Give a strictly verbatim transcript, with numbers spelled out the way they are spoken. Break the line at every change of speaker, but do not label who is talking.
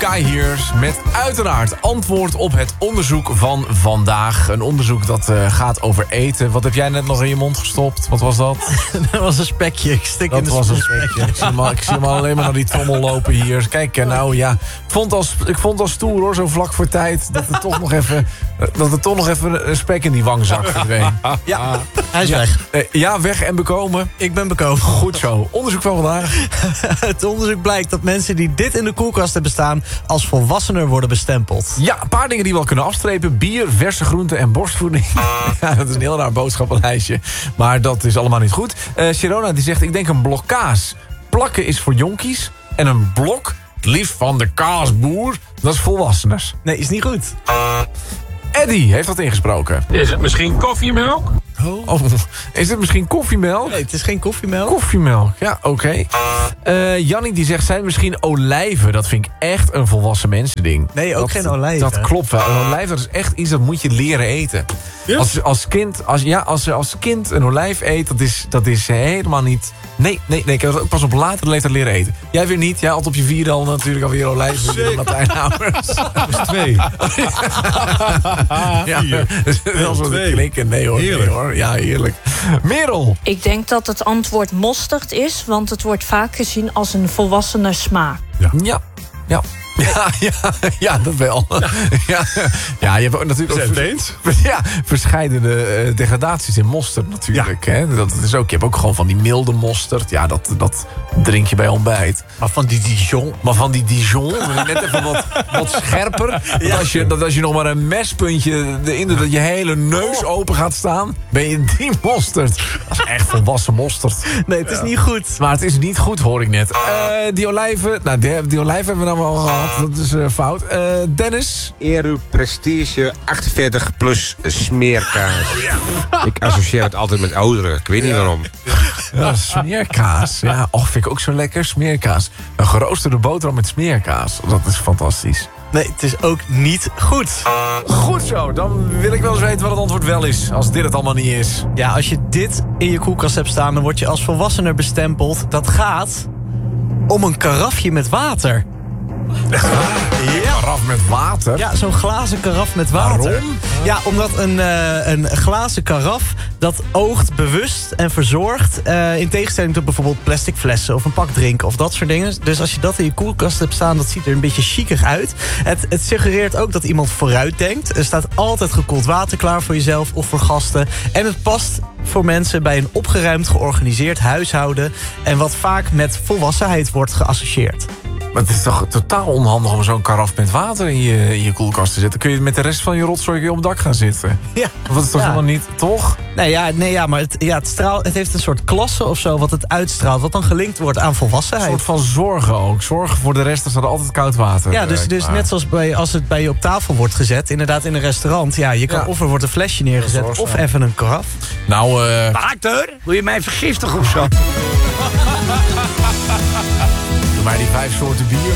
Sky Hears met uiteraard antwoord op het onderzoek van vandaag. Een onderzoek dat uh, gaat over eten. Wat heb jij net nog in je mond gestopt? Wat was dat?
Dat was een spekje. Ik stik
dat
in de
was een
spekje.
spekje. Ik zie, hem al, ik zie hem al alleen maar naar die trommel lopen hier. Kijk, nou ja. Ik vond, als, ik vond het al stoer hoor, zo vlak voor tijd. Dat er toch nog even, dat er toch nog even een spek in die wangzak verdween.
Ja, hij is
ja.
weg.
Uh, ja, weg en bekomen.
Ik ben bekomen.
Goed zo. Onderzoek van vandaag.
Het onderzoek blijkt dat mensen die dit in de koelkast hebben staan als volwassener worden bestempeld.
Ja, een paar dingen die we wel kunnen afstrepen. Bier, verse groenten en borstvoeding. Ja, dat is een heel raar boodschappenlijstje. Maar dat is allemaal niet goed. Uh, Sharona die zegt, ik denk een blok kaas. Plakken is voor jonkies. En een blok, het liefst van de kaasboer, dat is volwasseners.
Nee, is niet goed.
Eddie heeft dat ingesproken.
Is het misschien koffiemelk?
Oh. Oh, is het misschien koffiemelk?
Nee, het is geen koffiemelk.
Koffiemelk, ja, oké. Okay. Uh, Jannie die zegt, zijn het misschien olijven? Dat vind ik echt een volwassen mensen ding.
Nee, ook
dat,
geen olijven.
Dat klopt wel. Een olijf, dat is echt iets dat moet je leren eten. Ja? Als, als kind, als, ja, als, als kind een olijf eet, dat is, dat is helemaal niet... Nee, nee, nee, ik heb dat ook pas op latere leeftijd leren eten. Jij weer niet, jij had op je vierde al natuurlijk alweer olijven. Weer Martijn Houwers.
Dat is twee.
Ja, dat is wel zo te klinken. Nee hoor, nee hoor. Ja, heerlijk. Merel.
Ik denk dat het antwoord mosterd is, want het wordt vaak gezien als een volwassene smaak.
Ja. Ja. Ja. Ja, ja, ja, dat wel. Ja, ja, ja je hebt ook natuurlijk ook
eens?
Ja, verscheidene uh, degradaties in mosterd natuurlijk. Ja. Hè? Dat is ook, je hebt ook gewoon van die milde mosterd. Ja, dat, dat drink je bij ontbijt.
Maar van die Dijon.
Maar van die Dijon, net even wat, wat scherper. Dat, ja. als je, dat als je nog maar een mespuntje erin doet, dat je hele neus open gaat staan, ben je die mosterd. Dat is echt volwassen mosterd.
Nee, het is
ja.
niet goed.
Maar het is niet goed, hoor ik net. Uh, die olijven, nou, die, die olijven hebben we dan wel gehad. Dat is uh, fout. Uh, Dennis?
Eru Prestige achtenveertig plus smeerkaas. Ja. Ik associeer het altijd met ouderen. Ik weet niet waarom.
Ja, smeerkaas. Ja, och, vind ik ook zo lekker. Smeerkaas. Een geroosterde boterham met smeerkaas. Dat is fantastisch.
Nee, het is ook niet goed.
Goed zo, dan wil ik wel eens weten wat het antwoord wel is. Als dit het allemaal niet is.
Ja, als je dit in je koelkast hebt staan, dan word je als volwassener bestempeld. Dat gaat om een karafje met water.
Ja. Een karaf met water?
Ja, zo'n glazen karaf met water.
Waarom?
Ja, omdat een, uh, een glazen karaf, dat oogt bewust en verzorgd. Uh, in tegenstelling tot bijvoorbeeld plastic flessen of een pak drinken of dat soort dingen. Dus als je dat in je koelkast hebt staan, dat ziet er een beetje chiquig uit. Het, het suggereert ook dat iemand vooruit denkt. Er staat altijd gekoeld water klaar voor jezelf of voor gasten. En het past voor mensen bij een opgeruimd, georganiseerd huishouden. En wat vaak met volwassenheid wordt geassocieerd.
Maar het is toch totaal onhandig om zo'n karaf met water in je, in je koelkast te zetten. Dan kun je met de rest van je rotzooi op het dak gaan zitten.
Ja.
Of dat is toch
ja.
helemaal niet, toch?
Nee, ja, nee, ja maar het, ja, het, straal, het heeft een soort klasse of zo wat het uitstraalt. Wat dan gelinkt wordt aan volwassenheid.
Een soort van zorgen ook. Zorgen voor de rest, er staat altijd koud water.
Ja, dus, dus net zoals bij, als het bij je op tafel wordt gezet. Inderdaad in een restaurant. Ja, je kan ja. of er wordt een flesje neergezet of even een karaf.
Nou, eh... Uh...
Maakter, wil je mij vergiftigen of zo?
Doe maar die vijf soorten bier.